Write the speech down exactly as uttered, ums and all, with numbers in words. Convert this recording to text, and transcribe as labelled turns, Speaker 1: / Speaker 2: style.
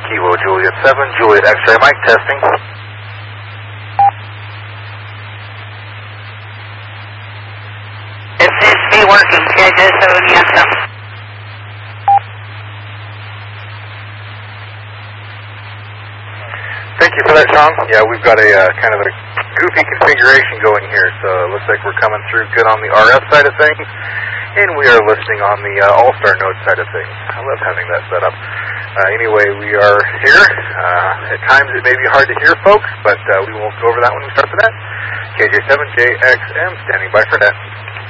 Speaker 1: Kilo Juliet seven, Juliet X-ray Mike testing.
Speaker 2: Is this be working, K J seven, yes, sir.
Speaker 1: Thank you for that, Sean. Yeah, we've got a uh, kind of a goofy configuration going here, so it looks like we're coming through good on the R F side of things, and we are listening on the uh, All-Star node side of things. I love having that set up. Uh, anyway, we are here. Uh, at times it may be hard to hear folks, but uh, we won't go over that when we start the net. K J seven J X M standing by for net.